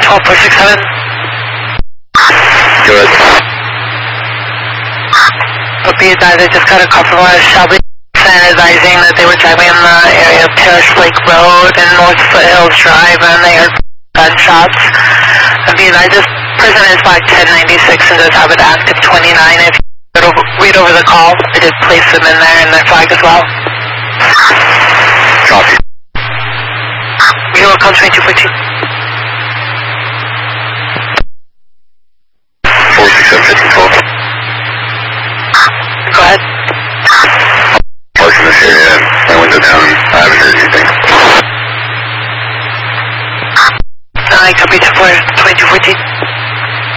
12467. Go ahead. Be advised, I just got a call from Shelby advising that they were driving in the area of Terrace Lake Road and North Foothills Drive and they heard gunshots. Be advised, this person is flag 1096 and does have an active 29. If you read over the call, I did place them in there in their flag as well. Copy. You will call 2242. 467 Go ahead. Park in this area, my window down, I haven't heard anything. I copy 2214.